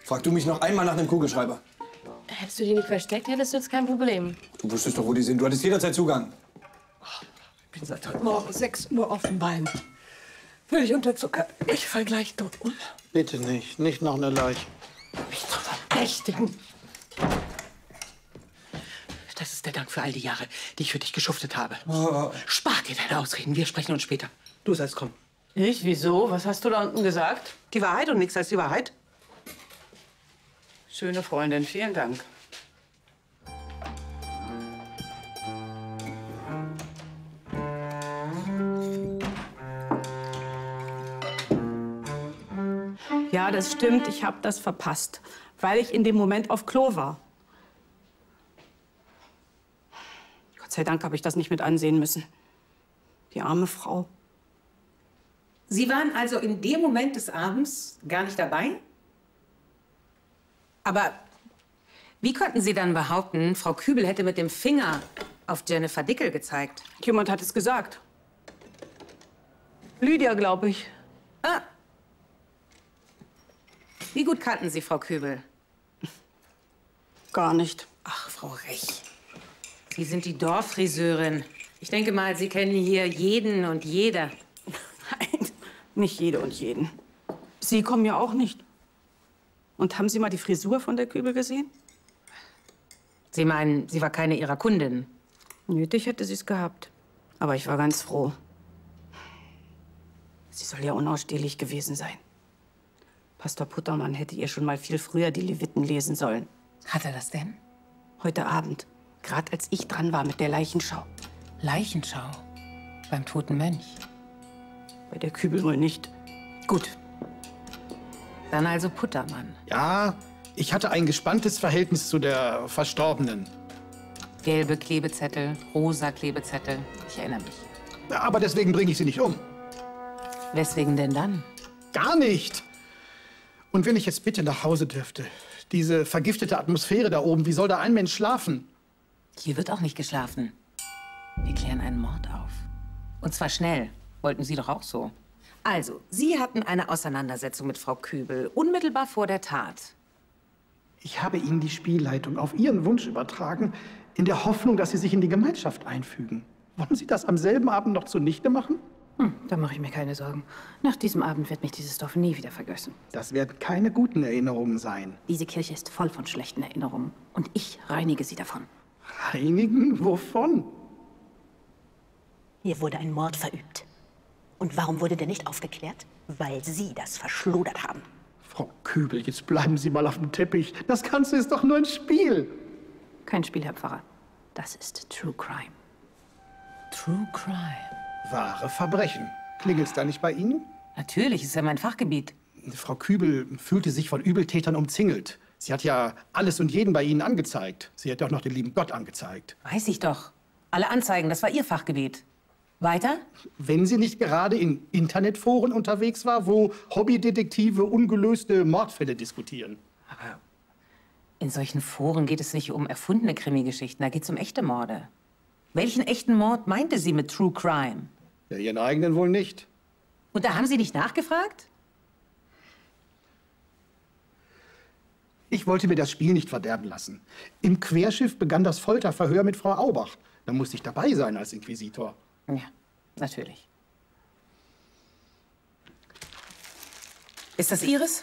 Frag du mich noch einmal nach einem Kugelschreiber. Hättest du die nicht versteckt, hättest du jetzt kein Problem. Du wusstest doch, wo die sind. Du hattest jederzeit Zugang. Ich bin seit heute Morgen 6 Uhr auf dem Bein. Völlig unterzuckert. Ich fall gleich tot um. Bitte nicht. Nicht noch eine Leiche. Mich zu verdächtigen. Das ist der Dank für all die Jahre, die ich für dich geschuftet habe. Spar dir deine Ausreden. Wir sprechen uns später. Du sollst kommen. Ich? Wieso? Was hast du da unten gesagt? Die Wahrheit und nichts als die Wahrheit. Schöne Freundin, vielen Dank. Ja, das stimmt. Ich habe das verpasst, weil ich in dem Moment auf Klo war. Gott sei Dank habe ich das nicht mit ansehen müssen. Die arme Frau. Sie waren also in dem Moment des Abends gar nicht dabei? Aber wie konnten Sie dann behaupten, Frau Kübel hätte mit dem Finger auf Jennifer Dickel gezeigt? Jemand hat es gesagt. Lydia, glaube ich. Ah. Wie gut kannten Sie Frau Kübel? Gar nicht. Ach, Frau Rech. Sie sind die Dorffriseurin. Ich denke mal, Sie kennen hier jeden und jede. Nein, nicht jede und jeden. Sie kommen ja auch nicht. Und haben Sie mal die Frisur von der Kübel gesehen? Sie meinen, sie war keine Ihrer Kundinnen? Nötig hätte sie es gehabt. Aber ich war ganz froh. Sie soll ja unausstehlich gewesen sein. Pastor Puttermann hätte ihr schon mal viel früher die Leviten lesen sollen. Hat er das denn? Heute Abend, gerade als ich dran war mit der Leichenschau. Leichenschau? Beim toten Mönch? Bei der Kübel wohl nicht. Gut. Dann also Puttermann. Ja, ich hatte ein gespanntes Verhältnis zu der Verstorbenen. Gelbe Klebezettel, rosa Klebezettel. Ich erinnere mich. Ja, aber deswegen bringe ich sie nicht um. Weswegen denn dann? Gar nicht. Und wenn ich jetzt bitte nach Hause dürfte, diese vergiftete Atmosphäre da oben, wie soll da ein Mensch schlafen? Hier wird auch nicht geschlafen. Wir klären einen Mord auf. Und zwar schnell. Wollten Sie doch auch so. Also, Sie hatten eine Auseinandersetzung mit Frau Kübel, unmittelbar vor der Tat. Ich habe Ihnen die Spielleitung auf Ihren Wunsch übertragen, in der Hoffnung, dass Sie sich in die Gemeinschaft einfügen. Wollen Sie das am selben Abend noch zunichte machen? Da mache ich mir keine Sorgen. Nach diesem Abend wird mich dieses Dorf nie wieder vergessen. Das werden keine guten Erinnerungen sein. Diese Kirche ist voll von schlechten Erinnerungen. Und ich reinige sie davon. Reinigen? Wovon? Hier wurde ein Mord verübt. Und warum wurde der nicht aufgeklärt? Weil Sie das verschludert haben. Frau Kübel, jetzt bleiben Sie mal auf dem Teppich. Das Ganze ist doch nur ein Spiel. Kein Spiel, Herr Pfarrer. Das ist True Crime. True Crime? Wahre Verbrechen. Klingelt's da nicht bei Ihnen? Natürlich, ist ja mein Fachgebiet. Frau Kübel fühlte sich von Übeltätern umzingelt. Sie hat ja alles und jeden bei Ihnen angezeigt. Sie hätte auch noch den lieben Gott angezeigt. Weiß ich doch. Alle Anzeigen, das war Ihr Fachgebiet. Weiter? Wenn sie nicht gerade in Internetforen unterwegs war, wo Hobbydetektive ungelöste Mordfälle diskutieren. Aber in solchen Foren geht es nicht um erfundene Krimi-Geschichten, da geht es um echte Morde. Welchen echten Mord meinte sie mit True Crime? Ja, Ihren eigenen wohl nicht. Und da haben Sie nicht nachgefragt? Ich wollte mir das Spiel nicht verderben lassen. Im Querschiff begann das Folterverhör mit Frau Aubach. Da musste ich dabei sein als Inquisitor. Ja, natürlich. Ist das Ihres?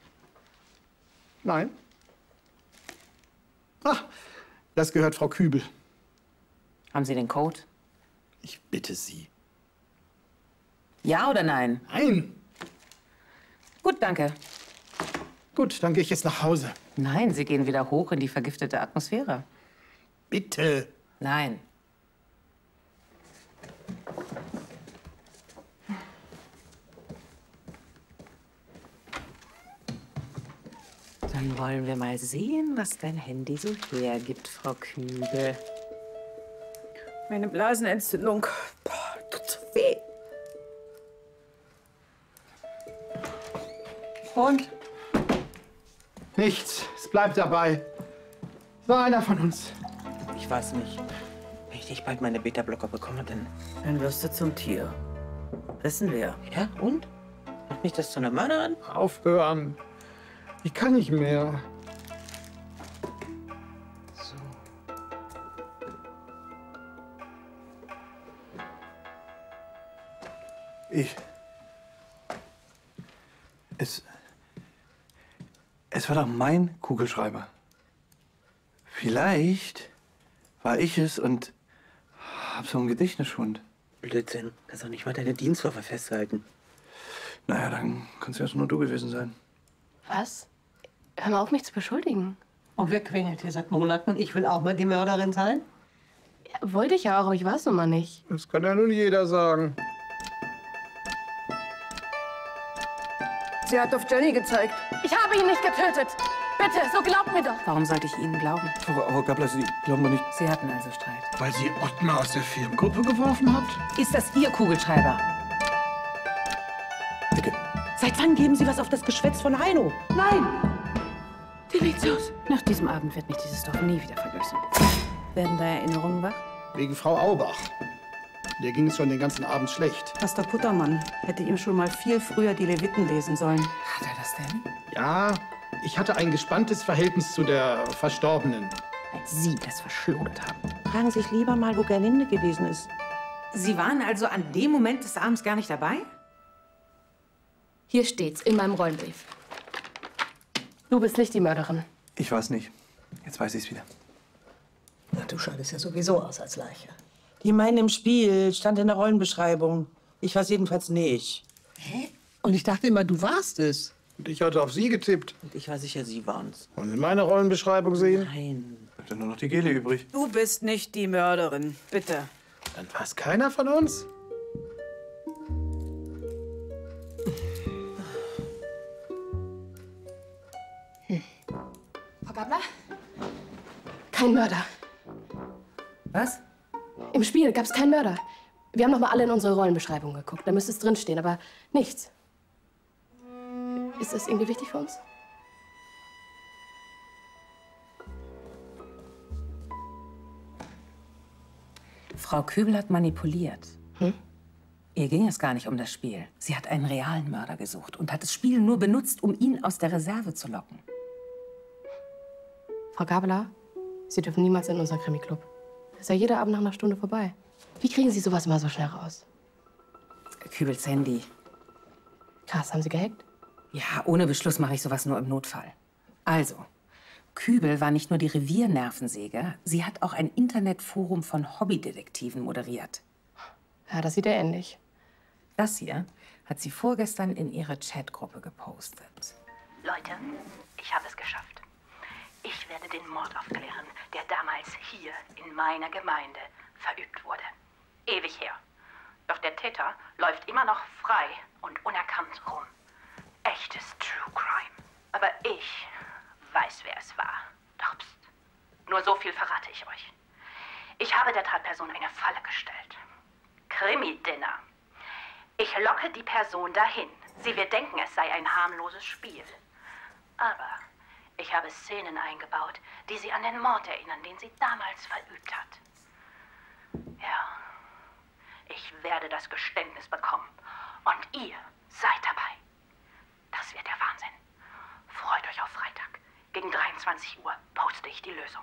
Nein. Ach, das gehört Frau Kübel. Haben Sie den Code? Ich bitte Sie. Ja oder nein? Nein. Gut, danke. Gut, dann gehe ich jetzt nach Hause. Nein, Sie gehen wieder hoch in die vergiftete Atmosphäre. Bitte. Nein. Dann wollen wir mal sehen, was dein Handy so hergibt, Frau Kübel. Meine Blasenentzündung. Boah, tut so weh. Und? Nichts. Es bleibt dabei. So einer von uns. Ich weiß nicht, wenn ich nicht bald meine Beta-Blocker bekomme, dann... Dann wirst du zum Tier. Wissen wir. Ja, und? Macht mich das zu einer Mörderin? Aufhören. Ich kann nicht mehr. So. Es war doch mein Kugelschreiber. Vielleicht war ich es und hab so einen Gedächtnisschwund. Blödsinn. Kannst doch nicht mal deine Dienstwaffe festhalten. Naja, dann kannst du ja nur du gewesen sein. Was? Hör mal auf, mich zu beschuldigen. Und wer quengelt hier seit Monaten? Ich will auch mal die Mörderin sein. Ja, wollte ich ja auch, aber ich weiß nun mal nicht. Das kann ja nun jeder sagen. Sie hat auf Jenny gezeigt. Ich habe ihn nicht getötet. Bitte, so glaubt mir doch. Warum sollte ich Ihnen glauben? Frau Gabler, Sie glauben doch nicht... Sie hatten also Streit. Weil sie Ottmar aus der Firmengruppe geworfen hat? Ist das Ihr Kugelschreiber? Dicke, Seit wann geben Sie was auf das Geschwätz von Heino? Nein! Delezius. Nach diesem Abend wird mich dieses Dorf nie wieder vergessen. Werden da Erinnerungen wach? Wegen Frau Aubach. Der ging es schon den ganzen Abend schlecht. Pastor Puttermann hätte ihm schon mal viel früher die Leviten lesen sollen. Hat er das denn? Ja, ich hatte ein gespanntes Verhältnis zu der Verstorbenen. Als Sie das verschluckt haben. Fragen Sie sich lieber mal, wo Gerlinde gewesen ist. Sie waren also an dem Moment des Abends gar nicht dabei? Hier steht's, in meinem Rollenbrief. Du bist nicht die Mörderin. ich war es nicht. Jetzt weiß ich es wieder. Na, du scheidest ja sowieso aus als Leiche. Die meinen im Spiel, stand in der Rollenbeschreibung. Ich weiß jedenfalls nicht. Hä? Und ich dachte immer, du warst es. Und ich hatte auf sie getippt. Und ich war sicher, Sie waren's. Wollen Sie meine Rollenbeschreibung sehen? Nein. Bleibt dann nur noch die Gele übrig. Du bist nicht die Mörderin. Bitte. Dann war es keiner von uns? Frau Gabler? Kein Mörder. Was? Im Spiel gab's keinen Mörder. Wir haben noch mal alle in unsere Rollenbeschreibung geguckt. Da müsste es drinstehen, aber nichts. Ist das irgendwie wichtig für uns? Frau Kübel hat manipuliert. Ihr ging es gar nicht um das Spiel. Sie hat einen realen Mörder gesucht und hat das Spiel nur benutzt, um ihn aus der Reserve zu locken. Frau Gabler, Sie dürfen niemals in unseren Krimi-Club. Das ist ja jeder Abend nach einer Stunde vorbei. Wie kriegen Sie sowas immer so schnell raus? Kübels Handy. Krass, haben Sie gehackt? Ja, ohne Beschluss mache ich sowas nur im Notfall. Also, Kübel war nicht nur die Reviernervensäge, sie hat auch ein Internetforum von Hobbydetektiven moderiert. Ja, das sieht er ähnlich. Das hier hat sie vorgestern in ihre Chatgruppe gepostet. Leute, ich habe es geschafft. Ich werde den Mord aufklären, der damals hier in meiner Gemeinde verübt wurde. Ewig her. Doch der Täter läuft immer noch frei und unerkannt rum. Echtes True Crime. Aber ich weiß, wer es war. Doch pst. Nur so viel verrate ich euch. Ich habe der Tatperson eine Falle gestellt. Krimi-Dinner. Ich locke die Person dahin. Sie wird denken, es sei ein harmloses Spiel. Aber ich habe Szenen eingebaut, die sie an den Mord erinnern, den sie damals verübt hat. Ja, ich werde das Geständnis bekommen. Und ihr seid dabei. Das wird der Wahnsinn. Freut euch auf Freitag. Gegen 23 Uhr poste ich die Lösung.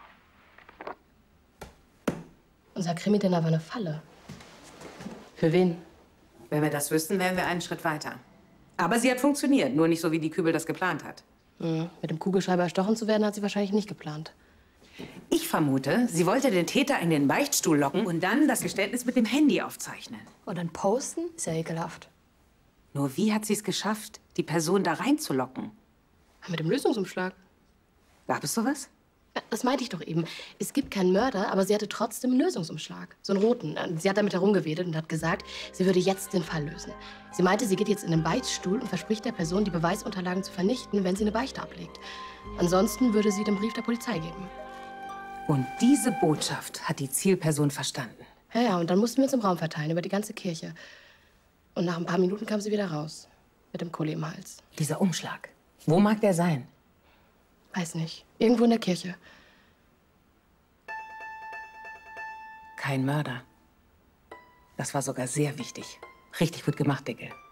Unser Krimi-Dinner war eine Falle. Für wen? Wenn wir das wüssten, wären wir einen Schritt weiter. Aber sie hat funktioniert, nur nicht so, wie die Kübel das geplant hat. Mit dem Kugelschreiber erstochen zu werden, hat sie wahrscheinlich nicht geplant. Ich vermute, sie wollte den Täter in den Beichtstuhl locken und dann das Geständnis mit dem Handy aufzeichnen. Und dann posten? Ist ja ekelhaft. Nur wie hat sie es geschafft, die Person da reinzulocken? Mit dem Lösungsumschlag. Gab es sowas? Ja, das meinte ich doch eben. Es gibt keinen Mörder, aber sie hatte trotzdem einen Lösungsumschlag. So einen roten. Sie hat damit herumgewedelt und hat gesagt, sie würde jetzt den Fall lösen. Sie meinte, sie geht jetzt in den Beichtstuhl und verspricht der Person, die Beweisunterlagen zu vernichten, wenn sie eine Beichte ablegt. Ansonsten würde sie den Brief der Polizei geben. Und diese Botschaft hat die Zielperson verstanden. Ja, und dann mussten wir uns im Raum verteilen, über die ganze Kirche. Und nach ein paar Minuten kam sie wieder raus. Mit dem Kohle im Hals. Dieser Umschlag. Wo mag der sein? Weiß nicht. Irgendwo in der Kirche. Kein Mörder. Das war sogar sehr wichtig. Richtig gut gemacht, Dicke.